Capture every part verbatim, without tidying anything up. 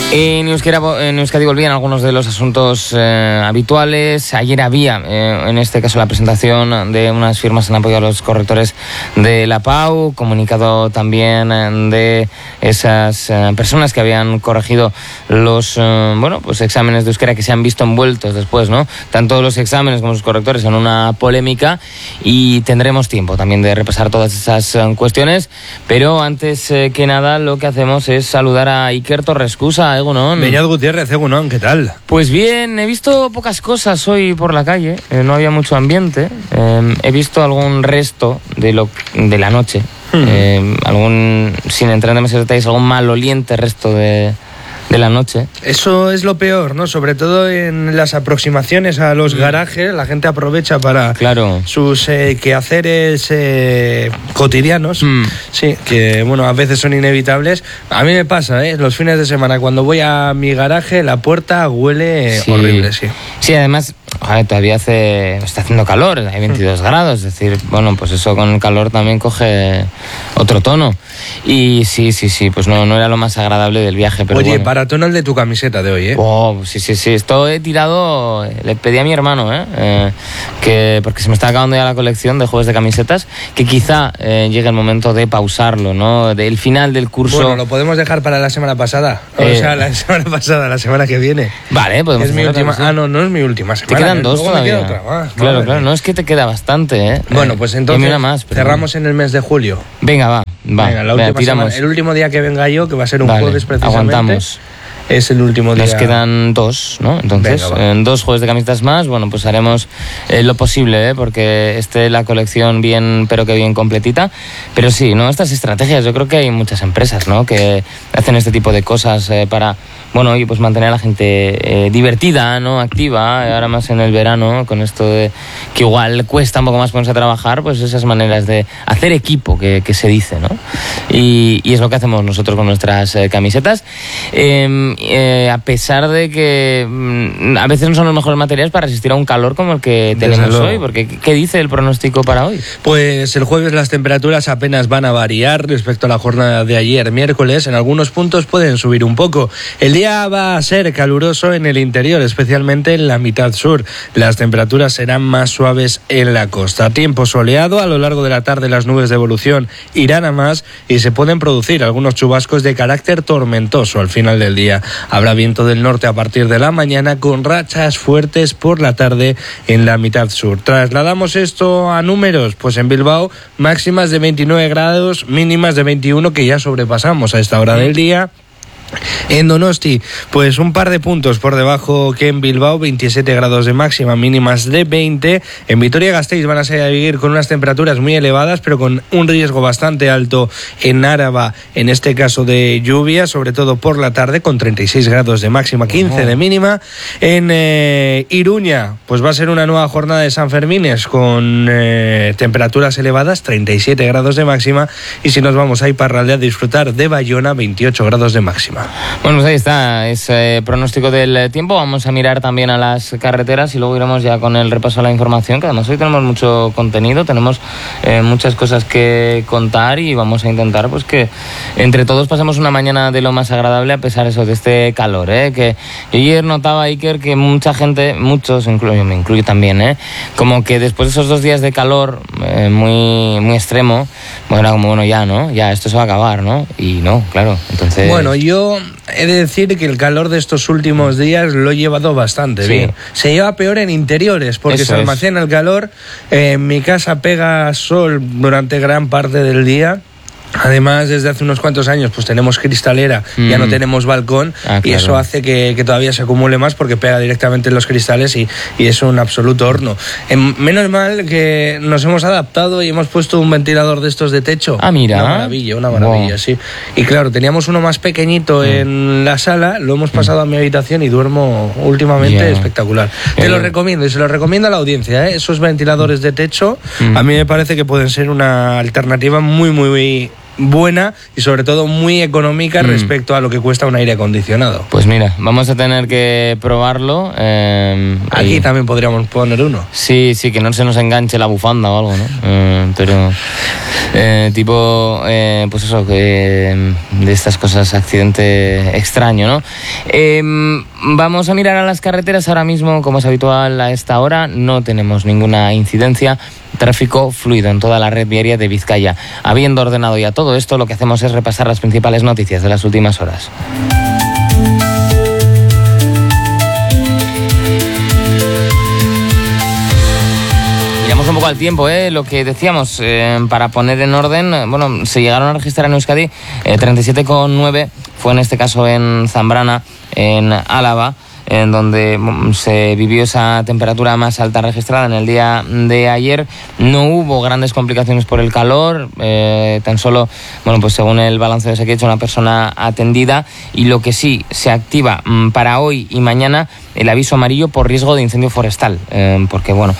En Euskera, en Euskadi volvían algunos de los asuntos eh, habituales. Ayer había, eh, en este caso, la presentación de unas firmas en apoyo a los correctores de la PAU, comunicado también de esas eh, personas que habían corregido los eh, bueno, pues exámenes de euskera que se han visto envueltos después, ¿no? Tanto los exámenes como los correctores en una polémica, y tendremos tiempo también de repasar todas esas eh, cuestiones. Pero antes eh, que nada, lo que hacemos es saludar a Iker Torrescusa. Egunon. Beñat Gutiérrez, Egunon, ¿qué tal? Pues bien, he visto pocas cosas hoy por la calle, eh, no había mucho ambiente, eh, he visto algún resto de, lo, de la noche, hmm. eh, algún, sin entrar en demasiados detalles, algún maloliente resto de... de la noche. Eso es lo peor, ¿no? Sobre todo en las aproximaciones a los garajes, la gente aprovecha para claro. sus eh, quehaceres eh, cotidianos, mm. sí, que bueno, a veces son inevitables. A mí me pasa, ¿eh? Los fines de semana, cuando voy a mi garaje, la puerta huele sí. horrible, sí. Sí, además, joder, todavía hace, está haciendo calor, hay veintidós mm. grados, es decir, bueno, pues eso con el calor también coge otro tono. Y sí, sí, sí, pues no, no era lo más agradable del viaje, pero Oye, bueno. para tono el de tu camiseta de hoy, ¿eh? Oh, sí, sí, sí. Esto he tirado... Le pedí a mi hermano, ¿eh? eh que, porque se me está acabando ya la colección de juegos de camisetas, que quizá eh, llegue el momento de pausarlo, ¿no? Del final del curso... Bueno, lo podemos dejar para la semana pasada. Eh... O sea, la semana pasada, la semana que viene. Vale, podemos... Es mi última... Ah, no, no es mi última semana. Te quedan dos todavía. Me queda otra más. Claro, Madre claro. No, es que te queda bastante, ¿eh? Bueno, pues entonces más, pero... cerramos en el mes de julio. Venga, va. Va, Venga, la venga, última tiramos. semana, el último día que venga yo, que va a ser un vale, jueves precisamente. Aguantamos. Es el último día. Nos quedan dos, ¿no? Entonces, Venga, en dos juegos de camisetas más, bueno, pues haremos eh, lo posible, ¿eh? Porque esté la colección bien, pero que bien completita. Pero sí, ¿no? Estas estrategias, yo creo que hay muchas empresas, ¿no? Que hacen este tipo de cosas eh, para, bueno, y pues mantener a la gente eh, divertida, ¿no? Activa, ahora más en el verano, con esto de que igual cuesta un poco más ponerse a trabajar, pues esas maneras de hacer equipo que, que se dice, ¿no? Y, y es lo que hacemos nosotros con nuestras eh, camisetas. Eh, Eh, a pesar de que mm, a veces no son los mejores materiales para resistir a un calor como el que tenemos hoy, porque ¿qué dice el pronóstico para hoy? Pues el jueves las temperaturas apenas van a variar respecto a la jornada de ayer miércoles. En algunos puntos pueden subir un poco. El día va a ser caluroso en el interior, especialmente en la mitad sur. Las temperaturas serán más suaves en la costa. Tiempo soleado, a lo largo de la tarde las nubes de evolución irán a más y se pueden producir algunos chubascos de carácter tormentoso al final del día. Habrá viento del norte a partir de la mañana con rachas fuertes por la tarde en la mitad sur. Trasladamos esto a números, pues en Bilbao máximas de veintinueve grados, mínimas de veintiuno que ya sobrepasamos a esta hora del día. En Donosti, pues un par de puntos por debajo que en Bilbao, veintisiete grados de máxima, mínimas de veinte. En Vitoria-Gasteiz van a seguir con unas temperaturas muy elevadas, pero con un riesgo bastante alto en Áraba, en este caso de lluvia, sobre todo por la tarde, con treinta y seis grados de máxima, quince de mínima. En eh, Iruña, pues va a ser una nueva jornada de San Fermines con eh, temperaturas elevadas, treinta y siete grados de máxima. Y si nos vamos a Iparralde a disfrutar de Bayona, veintiocho grados de máxima. Bueno, pues ahí está ese pronóstico del tiempo. Vamos a mirar también a las carreteras y luego iremos ya con el repaso a la información, que además hoy tenemos mucho contenido, tenemos eh, muchas cosas que contar y vamos a intentar pues que entre todos pasemos una mañana de lo más agradable a pesar eso, de este calor, ¿eh? Que yo ayer notaba, Iker, que mucha gente, muchos, incluyo, me incluyo también, ¿eh? Como que después de esos dos días de calor eh, muy, muy extremo, bueno, era como, bueno, ya, ¿no? Ya, esto se va a acabar, ¿no? Y no, claro, entonces... Bueno, yo he de decir que el calor de estos últimos días lo he llevado bastante sí. bien. Se lleva peor en interiores porque Eso se almacena es. el calor. Eh, en mi casa pega sol durante gran parte del día. Además, desde hace unos cuantos años pues tenemos cristalera, mm. ya no tenemos balcón ah, y claro. eso hace que, que todavía se acumule más porque pega directamente en los cristales y, y es un absoluto horno. Eh, menos mal que nos hemos adaptado y hemos puesto un ventilador de estos de techo. Ah, mira. Una maravilla, una maravilla, wow. sí. Y claro, teníamos uno más pequeñito mm. en la sala, lo hemos pasado mm. a mi habitación y duermo últimamente yeah. espectacular. Yeah. Te lo recomiendo y se lo recomiendo a la audiencia, ¿eh? Esos ventiladores de techo mm. a mí me parece que pueden ser una alternativa muy, muy, muy buena y sobre todo muy económica mm. respecto a lo que cuesta un aire acondicionado. Pues mira, vamos a tener que probarlo. Eh, Aquí y... también podríamos poner uno. Sí, sí, que no se nos enganche la bufanda o algo, ¿no? Eh, pero eh, tipo, eh, pues eso, que de estas cosas, accidente extraño, ¿no? Eh, vamos a mirar a las carreteras ahora mismo, como es habitual a esta hora, no tenemos ninguna incidencia. Tráfico fluido en toda la red viaria de Vizcaya. Habiendo ordenado ya todo esto, lo que hacemos es repasar las principales noticias de las últimas horas. Miramos un poco al tiempo, ¿eh? Lo que decíamos, eh, para poner en orden, bueno, se llegaron a registrar en Euskadi eh, treinta y siete coma nueve, fue en este caso en Zambrana, en Álava, en donde se vivió esa temperatura más alta registrada en el día de ayer. No hubo grandes complicaciones por el calor, eh, tan solo, bueno, pues según el balance de Osakidetza, una persona atendida, y lo que sí se activa mmm, para hoy y mañana el aviso amarillo por riesgo de incendio forestal, eh, porque bueno,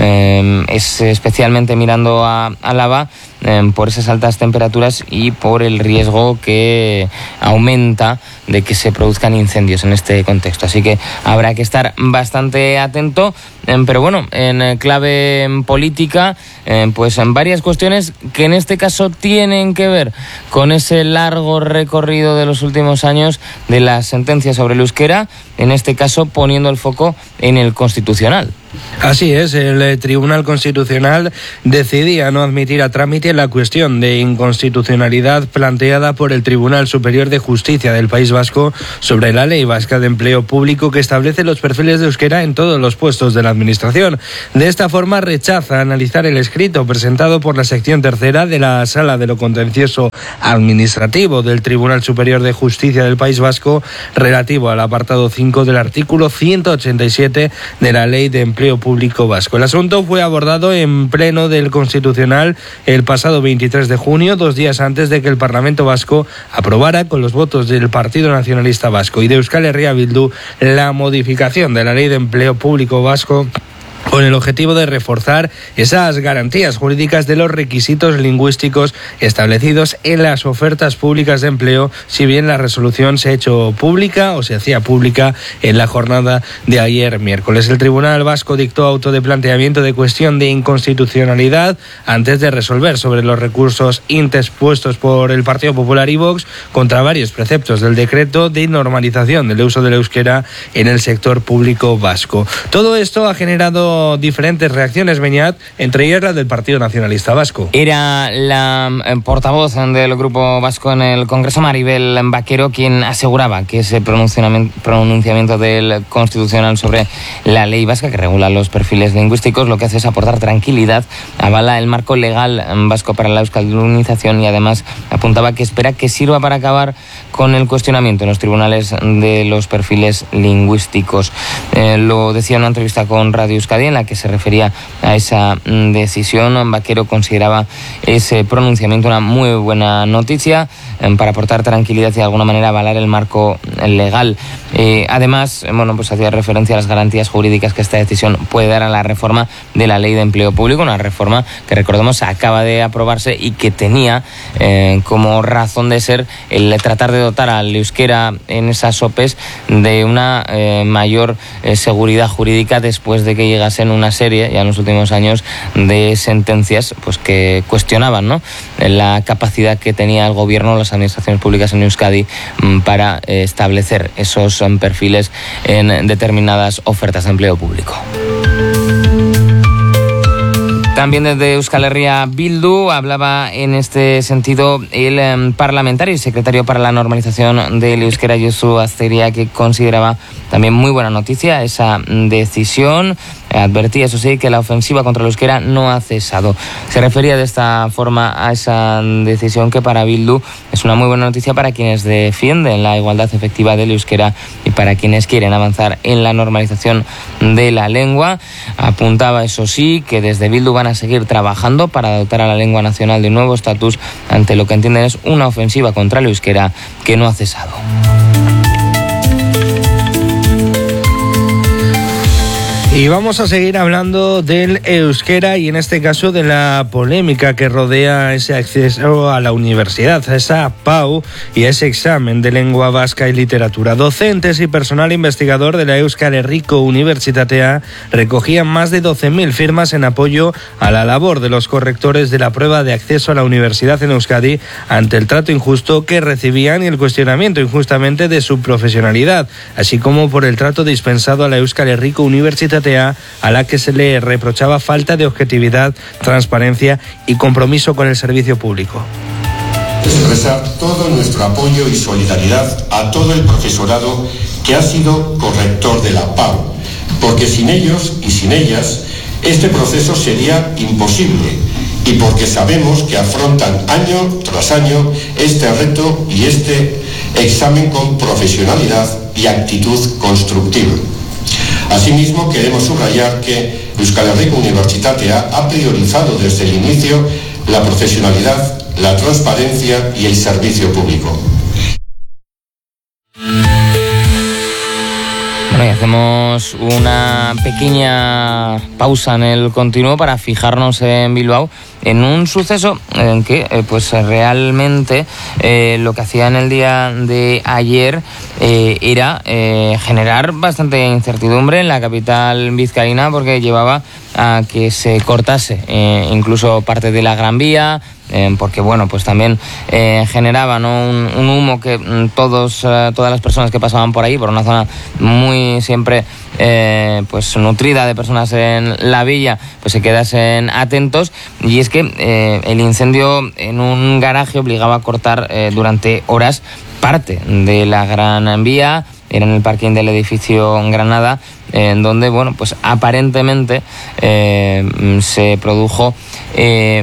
eh, es especialmente mirando a Álava, eh, por esas altas temperaturas y por el riesgo que aumenta de que se produzcan incendios en este contexto. Así que habrá que estar bastante atento, eh, pero bueno, en clave política, eh, pues en varias cuestiones que en este caso tienen que ver con ese largo recorrido de los últimos años de las sentencias sobre el euskera, en este caso poniendo el foco en el Constitucional. Así es, el Tribunal Constitucional decidía no admitir a trámite la cuestión de inconstitucionalidad planteada por el Tribunal Superior de Justicia del País Vasco sobre la Ley Vasca de Empleo Público, que establece los perfiles de euskera en todos los puestos de la Administración. De esta forma rechaza analizar el escrito presentado por la sección tercera de la Sala de lo Contencioso Administrativo del Tribunal Superior de Justicia del País Vasco relativo al apartado cinco del artículo ciento ochenta y siete de la Ley de Empleo Público Vasco. El asunto fue abordado en pleno del Constitucional el pasado veintitrés de junio, dos días antes de que el Parlamento Vasco aprobara con los votos del Partido Nacionalista Vasco y de Euskal Herria Bildu la modificación de la Ley de Empleo Público Vasco, con el objetivo de reforzar esas garantías jurídicas de los requisitos lingüísticos establecidos en las ofertas públicas de empleo, si bien la resolución se ha hecho pública o se hacía pública en la jornada de ayer miércoles. El Tribunal Vasco dictó auto de planteamiento de cuestión de inconstitucionalidad antes de resolver sobre los recursos interpuestos por el Partido Popular y Vox contra varios preceptos del decreto de normalización del uso del euskera en el sector público vasco. Todo esto ha generado diferentes reacciones, Beñat, entre ellas la del Partido Nacionalista Vasco. Era la eh, portavoz del Grupo Vasco en el Congreso, Maribel Vaquero, quien aseguraba que ese pronunciamiento, pronunciamiento del Constitucional sobre la ley vasca que regula los perfiles lingüísticos lo que hace es aportar tranquilidad, avala el marco legal vasco para la euskaldunización y además apuntaba que espera que sirva para acabar con el cuestionamiento en los tribunales de los perfiles lingüísticos. Eh, lo decía en una entrevista con Radio Euskadi, en la que se refería a esa decisión. Vaquero consideraba ese pronunciamiento una muy buena noticia eh, para aportar tranquilidad y de alguna manera avalar el marco legal. Eh, además, bueno, pues hacía referencia a las garantías jurídicas que esta decisión puede dar a la reforma de la Ley de Empleo Público, una reforma que, recordemos, acaba de aprobarse y que tenía eh, como razón de ser el tratar de dotar al euskera en esas O P Es de una eh, mayor eh, seguridad jurídica después de que llegase en una serie, ya en los últimos años, de sentencias pues que cuestionaban, ¿no?, la capacidad que tenía el gobierno, las administraciones públicas en Euskadi para eh, establecer esos um, perfiles en determinadas ofertas de empleo público. También desde Euskal Herria Bildu hablaba en este sentido el eh, parlamentario y secretario para la normalización del euskera, Josu Azteria, que consideraba también muy buena noticia esa decisión. Advertía, eso sí, que la ofensiva contra el euskera no ha cesado. Se refería de esta forma a esa decisión que para Bildu es una muy buena noticia para quienes defienden la igualdad efectiva del euskera y para quienes quieren avanzar en la normalización de la lengua. Apuntaba, eso sí, que desde Bildu van a seguir trabajando para dotar a la lengua nacional de un nuevo estatus ante lo que entienden es una ofensiva contra el euskera que no ha cesado. Y vamos a seguir hablando del euskera y en este caso de la polémica que rodea ese acceso a la universidad, a esa P A U y a ese examen de lengua vasca y literatura. Docentes y personal investigador de la Euskal Herriko Unibertsitatea recogían más de doce mil firmas en apoyo a la labor de los correctores de la prueba de acceso a la universidad en Euskadi ante el trato injusto que recibían y el cuestionamiento injustamente de su profesionalidad, así como por el trato dispensado a la Euskal Herriko Unibertsitatea, a la que se le reprochaba falta de objetividad, transparencia y compromiso con el servicio público. Expresar todo nuestro apoyo y solidaridad a todo el profesorado que ha sido corrector de la P A U, porque sin ellos y sin ellas este proceso sería imposible y porque sabemos que afrontan año tras año este reto y este examen con profesionalidad y actitud constructiva. Asimismo, queremos subrayar que Euskal Herriko Unibertsitatea ha priorizado desde el inicio la profesionalidad, la transparencia y el servicio público. Bueno, y hacemos una pequeña pausa en el continuo para fijarnos en Bilbao, en un suceso en que eh, pues realmente eh, lo que hacía en el día de ayer eh, era eh, generar bastante incertidumbre en la capital vizcaína, porque llevaba a que se cortase eh, incluso parte de la Gran Vía, eh, porque bueno, pues también eh, generaba, ¿no?, un, un humo que mm, todos eh, todas las personas que pasaban por ahí, por una zona muy siempre eh, pues nutrida de personas en la villa, pues se quedasen atentos. Y es que eh, el incendio en un garaje obligaba a cortar eh, durante horas parte de la Gran Vía. Era en el parking del edificio Granada, en donde, bueno, pues aparentemente eh, se produjo eh,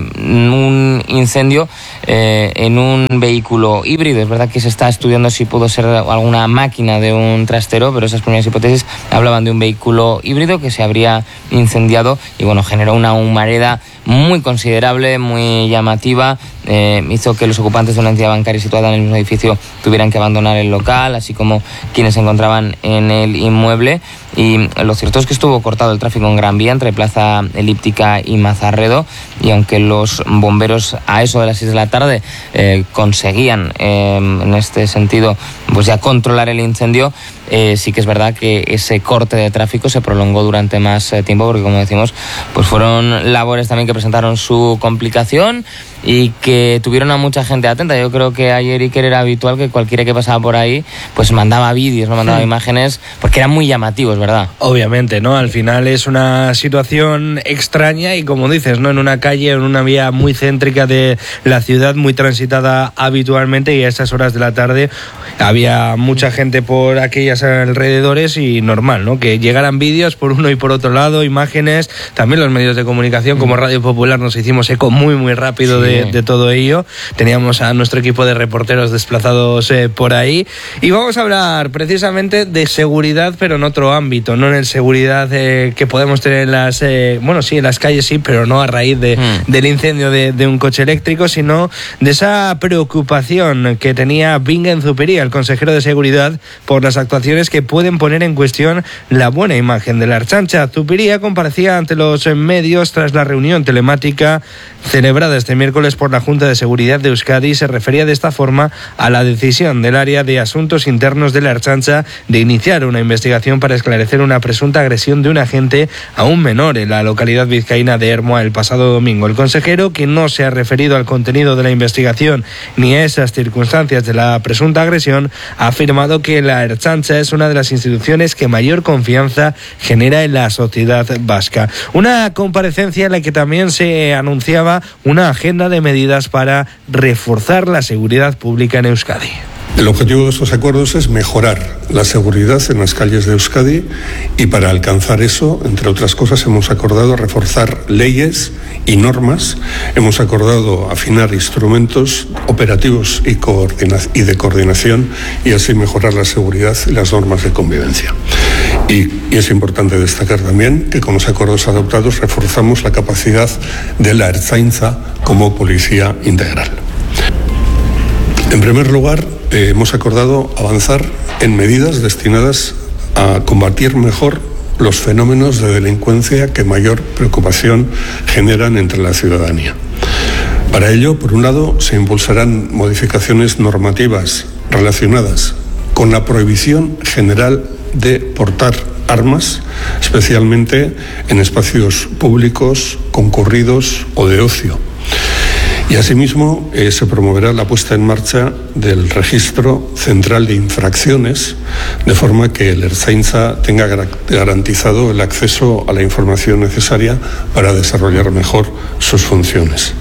un incendio eh, en un vehículo híbrido. Es verdad que se está estudiando si pudo ser alguna máquina de un trastero, pero esas primeras hipótesis hablaban de un vehículo híbrido que se habría incendiado y, bueno, generó una humareda muy considerable, muy llamativa. Eh, hizo que los ocupantes de una entidad bancaria situada en el mismo edificio tuvieran que abandonar el local, así como quienes se encontraban en el inmueble. Y lo cierto es que estuvo cortado el tráfico en Gran Vía entre Plaza Elíptica y Mazarredo, y aunque los bomberos a eso de las seis de la tarde eh, conseguían eh, en este sentido pues ya controlar el incendio, eh, sí que es verdad que ese corte de tráfico se prolongó durante más eh, tiempo, porque, como decimos, pues fueron labores también que presentaron su complicación y que tuvieron a mucha gente atenta. Yo creo que ayer Iker era habitual que cualquiera que pasaba por ahí pues mandaba vídeos, no mandaba sí. imágenes, porque eran muy llamativos, ¿verdad? Obviamente, ¿no? Al final es una situación extraña y, como dices, ¿no?, en una calle, en una vía muy céntrica de la ciudad, muy transitada habitualmente, y a esas horas de la tarde había mucha gente por aquellos alrededores y normal, ¿no?, que llegaran vídeos por uno y por otro lado, imágenes. También los medios de comunicación como Radio Popular nos hicimos eco muy muy rápido sí. de, de todo ello. Teníamos a nuestro equipo de reporteros desplazados eh, por ahí, y vamos a hablar precisamente de seguridad, pero en otro ámbito, no en el seguridad eh, que podemos tener en las eh, bueno sí en las calles, sí, pero no a raíz de, mm. del incendio de, de un coche eléctrico, sino de esa preocupación que tenía Bingen Zupiria, el consejero de seguridad, por las actuaciones que pueden poner en cuestión la buena imagen de la Ertzaintza. Zupiria comparecía ante los medios tras la reunión telemática celebrada este miércoles por la Junta de Seguridad de Euskadi, y se refería de esta forma a la decisión del área de asuntos internos de la Ertzaintza de iniciar una investigación para esclarecer una presunta agresión de un agente a un menor en la localidad vizcaína de Ermua el pasado domingo. El consejero, que no se ha referido al contenido de la investigación ni a esas circunstancias de la presunta agresión, ha afirmado que la Ertzaintza es una de las instituciones que mayor confianza genera en la sociedad vasca. Una comparecencia en la que también se anunciaba una agenda de medidas para reforzar la seguridad pública en Euskadi. El objetivo de estos acuerdos es mejorar la seguridad en las calles de Euskadi, y para alcanzar eso, entre otras cosas, hemos acordado reforzar leyes y normas, hemos acordado afinar instrumentos operativos y, coordina- y de coordinación, y así mejorar la seguridad y las normas de convivencia. Y, y es importante destacar también que con los acuerdos adoptados reforzamos la capacidad de la Ertzaintza como policía integral. En primer lugar, eh, hemos acordado avanzar en medidas destinadas a combatir mejor los fenómenos de delincuencia que mayor preocupación generan entre la ciudadanía. Para ello, por un lado, se impulsarán modificaciones normativas relacionadas con la prohibición general de portar armas, especialmente en espacios públicos, concurridos o de ocio. Y asimismo eh, se promoverá la puesta en marcha del registro central de infracciones, de forma que el Ertzaintza tenga garantizado el acceso a la información necesaria para desarrollar mejor sus funciones.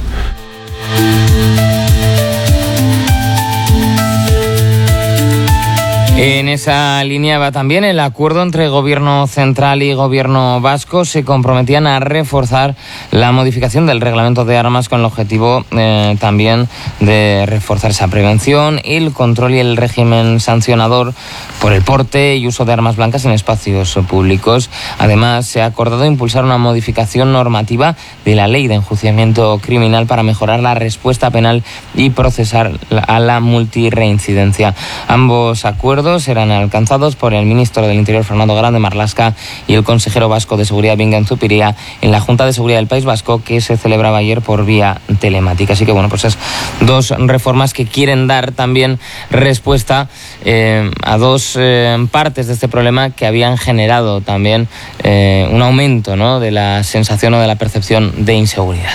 En esa línea va también el acuerdo entre Gobierno central y Gobierno vasco. Se comprometían a reforzar la modificación del reglamento de armas con el objetivo eh, también de reforzar esa prevención, el control y el régimen sancionador por el porte y uso de armas blancas en espacios públicos. Además, se ha acordado impulsar una modificación normativa de la ley de enjuiciamiento criminal para mejorar la respuesta penal y procesar a la multirreincidencia. Ambos acuerdos serán alcanzados por el ministro del Interior, Fernando Grande Marlaska, y el consejero vasco de Seguridad, Bingen Zupiria, en la Junta de Seguridad del País Vasco, que se celebraba ayer por vía telemática. Así que, bueno, pues es dos reformas que quieren dar también respuesta eh, a dos eh, partes de este problema que habían generado también eh, un aumento, ¿no?, de la sensación o de la percepción de inseguridad.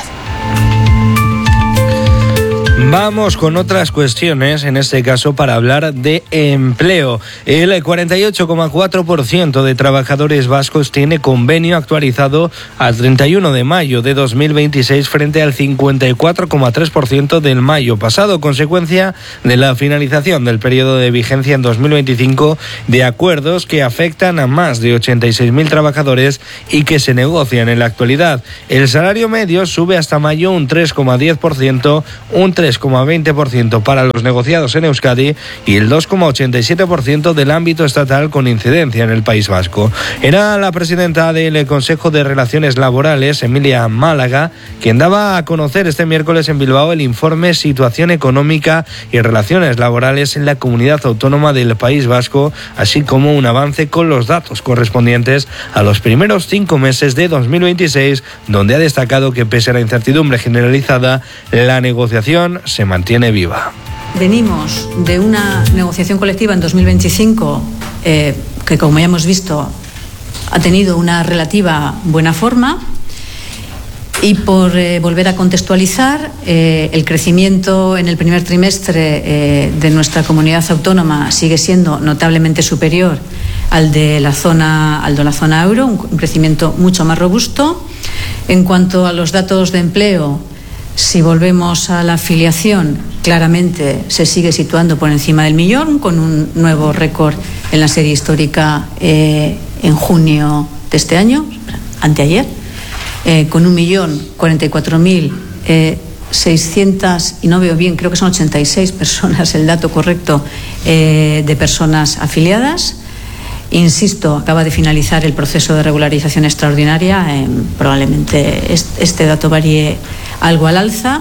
Vamos con otras cuestiones, en este caso para hablar de empleo. El cuarenta y ocho coma cuatro por ciento de trabajadores vascos tiene convenio actualizado al treinta y uno de mayo de dos mil veintiséis frente al cincuenta y cuatro coma tres por ciento del mayo pasado, consecuencia de la finalización del periodo de vigencia en dos mil veinticinco de acuerdos que afectan a más de ochenta y seis mil trabajadores y que se negocian en la actualidad. El salario medio sube hasta mayo un tres coma diez por ciento, un tres coma veinte por ciento para los negociados en Euskadi y el dos coma ochenta y siete por ciento del ámbito estatal con incidencia en el País Vasco. Era la presidenta del Consejo de Relaciones Laborales, Emilia Málaga, quien daba a conocer este miércoles en Bilbao el informe Situación Económica y Relaciones Laborales en la Comunidad Autónoma del País Vasco, así como un avance con los datos correspondientes a los primeros cinco meses de dos mil veintiséis, donde ha destacado que pese a la incertidumbre generalizada, la negociación se mantiene viva. Venimos de una negociación colectiva en dos mil veinticinco eh, que, como ya hemos visto, ha tenido una relativa buena forma. Y por eh, volver a contextualizar, eh, el crecimiento en el primer trimestre eh, de nuestra comunidad autónoma sigue siendo notablemente superior al de la zona, al de la zona euro, un crecimiento mucho más robusto. En cuanto a los datos de empleo, si volvemos a la afiliación, claramente se sigue situando por encima del millón, con un nuevo récord en la serie histórica eh, en junio de este año, anteayer, eh, con un millón cuarenta y cuatro mil seiscientos, y no veo bien, creo que son ochenta y seis personas, el dato correcto, eh, de personas afiliadas. Insisto, acaba de finalizar el proceso de regularización extraordinaria, eh, probablemente este, este dato varíe algo al alza.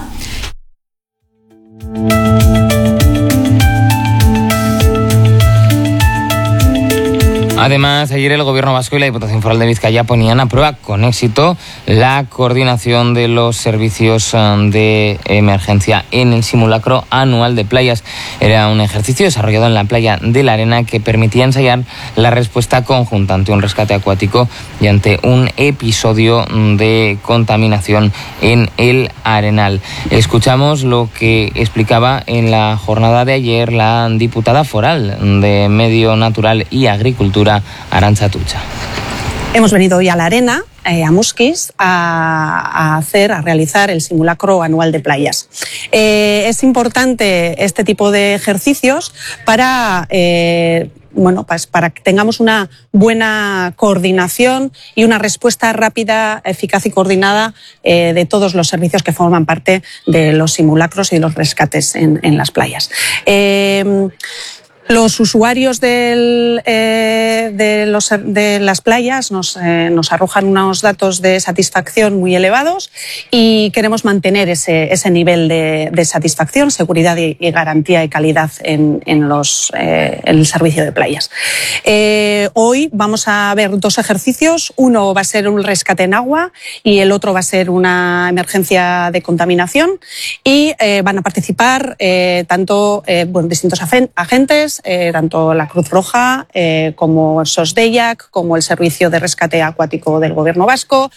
Además, ayer el Gobierno vasco y la Diputación Foral de Vizcaya ponían a prueba con éxito la coordinación de los servicios de emergencia en el simulacro anual de playas. Era un ejercicio desarrollado en la playa de la Arena que permitía ensayar la respuesta conjunta ante un rescate acuático y ante un episodio de contaminación en el Arenal. Escuchamos lo que explicaba en la jornada de ayer la diputada foral de Medio Natural y Agricultura, Arantxa Tucha. Hemos venido hoy a la Arena, eh, a Musquis, a, a hacer, a realizar el simulacro anual de playas. Eh, es importante este tipo de ejercicios para, eh, bueno, pues para que tengamos una buena coordinación y una respuesta rápida, eficaz y coordinada eh, de todos los servicios que forman parte de los simulacros y los rescates en, en las playas. Eh, Los usuarios del, eh, de, los, de las playas nos, eh, nos arrojan unos datos de satisfacción muy elevados y queremos mantener ese, ese nivel de, de satisfacción, seguridad y, y garantía y calidad en, en, los, eh, en el servicio de playas. Eh, hoy vamos a ver dos ejercicios. Uno va a ser un rescate en agua y el otro va a ser una emergencia de contaminación y eh, van a participar eh, tanto eh, bueno, distintos agentes, Eh, tanto la Cruz Roja eh, como SOSDEIAC, como el Servicio de Rescate Acuático del Gobierno Vasco.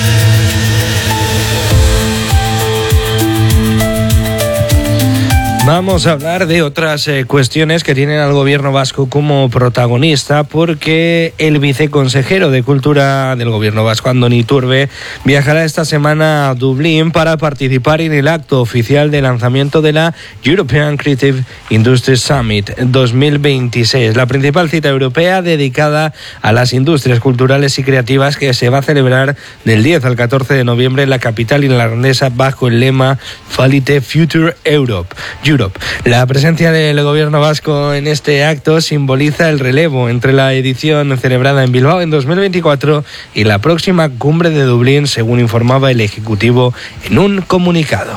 Vamos a hablar de otras eh, cuestiones que tienen al gobierno vasco como protagonista, porque el viceconsejero de Cultura del gobierno vasco, Andoni Iturbe, viajará esta semana a Dublín para participar en el acto oficial de lanzamiento de la European Creative Industries Summit dos mil veintiséis, la principal cita europea dedicada a las industrias culturales y creativas, que se va a celebrar del diez al catorce de noviembre en la capital irlandesa bajo el lema Quality Future Europe. Europe. La presencia del gobierno vasco en este acto simboliza el relevo entre la edición celebrada en Bilbao en dos mil veinticuatro y la próxima cumbre de Dublín, según informaba el Ejecutivo en un comunicado.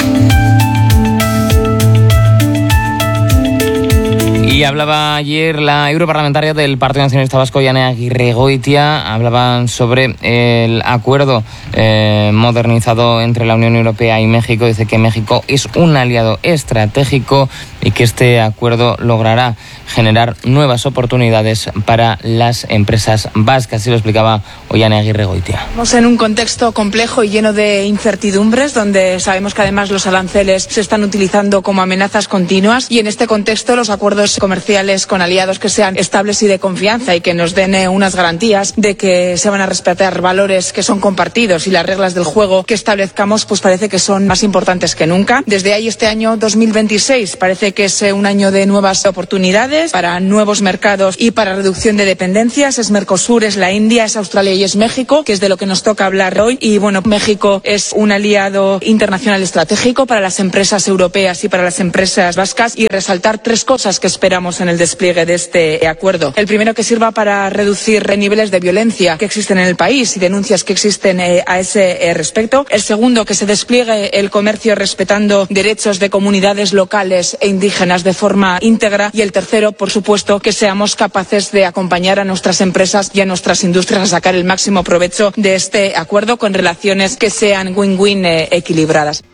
Y hablaba ayer la europarlamentaria del Partido Nacionalista Vasco, Jane Agirregoitia, hablaban sobre el acuerdo eh, modernizado entre la Unión Europea y México. Dice que México es un aliado estratégico y que este acuerdo logrará generar nuevas oportunidades para las empresas vascas. Así lo explicaba Ollane Agirregoitia. Estamos en un contexto complejo y lleno de incertidumbres, donde sabemos que además los aranceles se están utilizando como amenazas continuas, y en este contexto los acuerdos comerciales con aliados que sean estables y de confianza y que nos den unas garantías de que se van a respetar valores que son compartidos y las reglas del juego que establezcamos, pues parece que son más importantes que nunca. Desde ahí este año dos mil veintiséis parece que es un año de nuevas oportunidades para nuevos mercados y para reducción de dependencias. Es Mercosur, es la India, es Australia y es México, que es de lo que nos toca hablar hoy. Y bueno, México es un aliado internacional estratégico para las empresas europeas y para las empresas vascas, y resaltar tres cosas que esperamos en el despliegue de este acuerdo. El primero, que sirva para reducir niveles de violencia que existen en el país y denuncias que existen eh, a ese eh, respecto. El segundo, que se despliegue el comercio respetando derechos de comunidades locales e indígenas de forma íntegra. Y el tercero, por supuesto, que seamos capaces de acompañar a nuestras empresas y a nuestras industrias a sacar el máximo provecho de este acuerdo con relaciones que sean win-win eh, equilibradas.